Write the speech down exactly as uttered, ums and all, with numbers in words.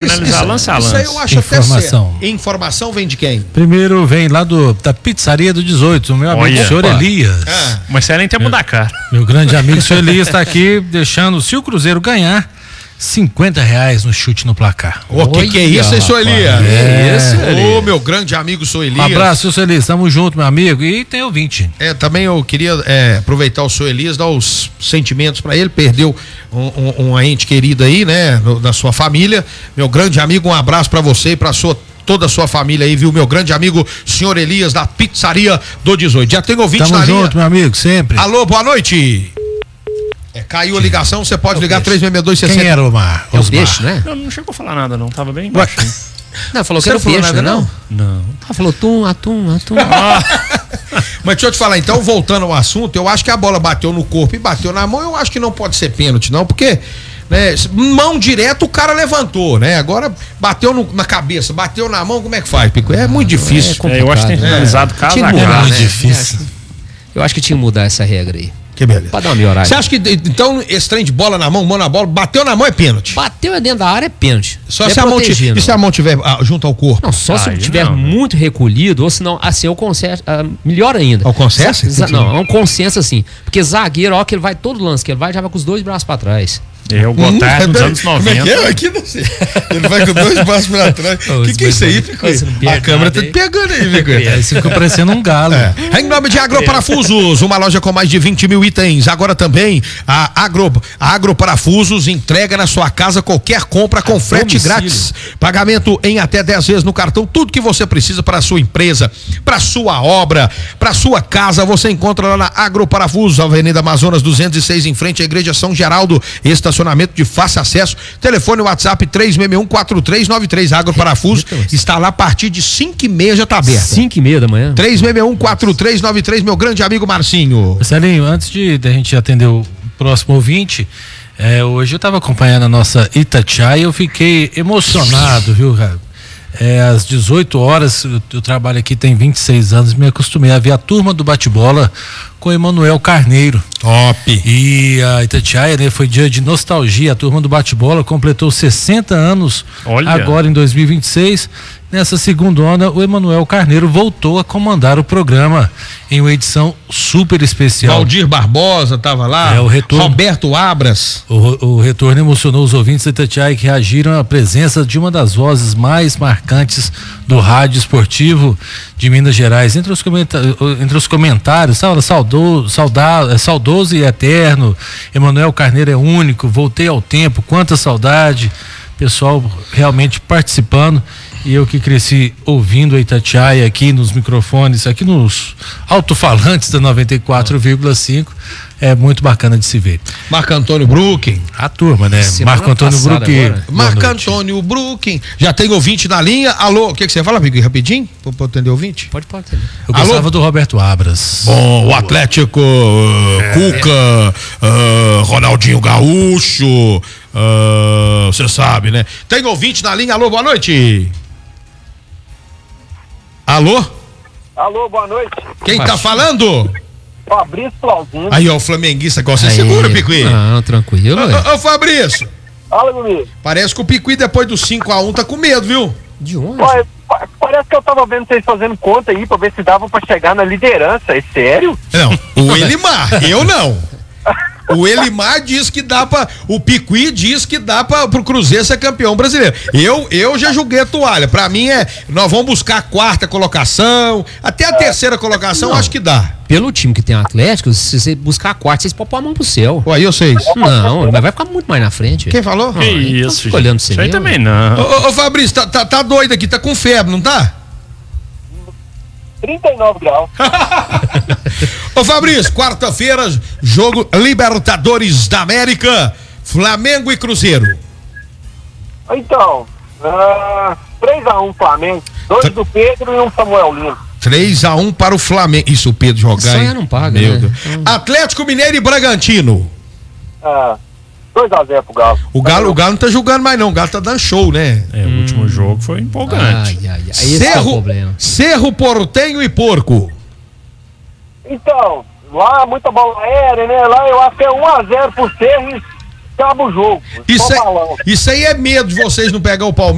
analisar lance a lance. Isso aí eu acho Informação. até certo. Informação vem de quem? Primeiro vem lá do, da pizzaria do dezoito, o meu amigo Olha. senhor Opa. Elias. Ah. Mas você nem tempo da cara. Meu grande amigo senhor Elias está aqui deixando, se o Cruzeiro ganhar, cinquenta reais no chute no placar. O que que é isso, hein, senhor Elias? É. Ô, meu grande amigo, senhor Elias. Um abraço, senhor Elias, tamo junto, meu amigo, e tem ouvinte. É, também eu queria é, aproveitar o senhor Elias, dar os sentimentos para ele, perdeu um, um, um ente querido aí, né, no, da sua família. Meu grande amigo, um abraço para você e para sua toda a sua família aí, viu? Meu grande amigo, senhor Elias, da pizzaria do dezoito. Já tem ouvinte Tamo na linha. junto, meu amigo, sempre. Alô, boa noite. É, caiu a ligação, você pode ligar três seis dois Quem sessenta. era, Omar? É o Osmar. peixe, né? Não, não chegou a falar nada, não. Tava bem baixinho. Não, falou que Você era não o falou peixe, nada, não? Não. Ah, falou tum, atum, atum. Mas deixa eu te falar, então, voltando ao assunto, eu acho que a bola bateu no corpo e bateu na mão, eu acho que não pode ser pênalti, não, porque, né, mão direto o cara levantou, né? Agora bateu no- na cabeça, bateu na mão, como é que faz, Pico? É muito difícil. É, eu acho que tem que ter É. analisado caso Tinha a que mudar, caso. muito né? difícil. Eu acho que tinha que mudar essa regra aí. Que beleza. Pra dar uma melhorada. Você acha que, então, esse trem de bola na mão, mão na bola, bateu na mão é pênalti? Bateu dentro da área é pênalti. Só Não é se a mão, proteger, tiver, não. e se a mão tiver ah, junto ao corpo? Não, só se Aí tiver não, né? muito recolhido, ou senão, assim, é o consenso, ah, melhor ainda. É o consenso? Za- za- não, é um consenso assim. Porque zagueiro, ó, que ele vai todo lance, que ele vai já vai com os dois braços pra trás. É o Gotardo nos anos Como é que noventa. é? Aqui não sei. Ele vai com dois passos pra trás. O que, que é isso aí, Pico? Você não A perde câmera nada, tá te hein? pegando aí, Pico. Aí você ficou parecendo um galo. É. Em nome de Agroparafusos, uma loja com mais de vinte mil itens. Agora também a Agro, a Agroparafusos entrega na sua casa qualquer compra com frete domicílio. grátis. Pagamento em até dez vezes no cartão. Tudo que você precisa para a sua empresa, para sua obra, para sua casa, você encontra lá na Agroparafusos, Avenida Amazonas duzentos e seis, em frente à Igreja São Geraldo. Estacionamento de fácil acesso. Telefone WhatsApp três seis um quatro três nove três. Agroparafusos está lá a partir de cinco e meia, já está aberta. cinco e meia da manhã. três seis um quatro três nove três, meu grande amigo Marcinho. Marcelinho, antes de, de a gente atender o próximo ouvinte, é, hoje eu estava acompanhando a nossa Itatiaia e eu fiquei emocionado, viu, cara? É, às dezoito horas, eu, eu trabalho aqui tem vinte e seis anos, me acostumei a ver a turma do bate-bola com Emanuel Carneiro. Top. E a Itatiaia, né, foi dia de nostalgia, a turma do bate-bola completou sessenta anos. Olha. Agora em dois mil e vinte e seis. Nessa segunda onda, o Emanuel Carneiro voltou a comandar o programa em uma edição super especial. Valdir Barbosa tava lá. É, o retorno. Roberto Abras. O, o retorno emocionou os ouvintes da Itatiaia, que reagiram à presença de uma das vozes mais marcantes do rádio esportivo de Minas Gerais. Entre os, comenta entre os comentários, sabe, saudoso, sauda saudoso e eterno, Emanuel Carneiro é único, voltei ao tempo, quanta saudade. Pessoal realmente participando. E eu que cresci ouvindo a Itatiaia aqui nos microfones, aqui nos alto-falantes da noventa e quatro vírgula cinco, é muito bacana de se ver. Marco Antônio Brucken. A turma, né? Semana Marco Antônio passada Bruque. agora. Marco Antônio Brucken. Já tem ouvinte na linha. Alô, o que, que você fala, amigo? Rapidinho? Pra pra atender ouvinte? Pode, pode. entender. Eu Alô? gostava do Roberto Abras. Bom, o Atlético, uh, Cuca, uh, Ronaldinho Gaúcho, você sabe, né? Tem ouvinte na linha. Alô, boa noite. Alô? Alô, boa noite. Quem tá falando? Fabrício Clauzinho. Aí, ó, o flamenguista gosta de Aí. segura, Picuí. Não, tranquilo, ué. Ô, ô, Fabrício, Fala comigo. parece que o Picuí depois do cinco a um tá com medo, viu? De onde? Olha, pa- parece que eu tava vendo vocês fazendo conta aí pra ver se dava pra chegar na liderança. É sério? Não, o Elimar, eu não. O Elimar diz que dá pra. O Picuí diz que dá pra, pro Cruzeiro ser campeão brasileiro. Eu, eu já julguei a toalha. Pra mim é. Nós vamos buscar a quarta colocação. Até a terceira colocação, Não. acho que dá. Pelo time que tem Atlético, se você buscar a quarta, vocês podem pôr a mão pro céu. Pô, aí eu sei. Não, mas vai ficar muito mais na frente. Quem falou? Que Ah, então isso, fica gente. olhando você Isso aí mesmo. também Ô, não. ô, ô, Fabrício, tá, tá, tá doido aqui, tá com febre, não tá? trinta e nove graus. Ô Fabrício, quarta-feira, jogo Libertadores da América, Flamengo e Cruzeiro. Então, ah, três a um Flamengo. Dois do Pedro e um Samuel Lino. três a um para o Flamengo. Isso o Pedro jogar, Sonhar hein? não paga, Meu né? Deus. Então- Atlético Mineiro e Bragantino. Ah, dois a zero pro Galo. O Galo, o Galo não tá jogando mais não, o Galo tá dando show, né? É, o último jogo foi empolgante. Ai, ai, ai. Esse é o Cerro, problema. Cerro Portenho e Porco. Então, lá muita bola aérea, né? Lá eu acho que é um a zero pro Cerro e acaba o jogo. Isso, Só é, balão. isso aí é medo de vocês não pegar o Palmeiras.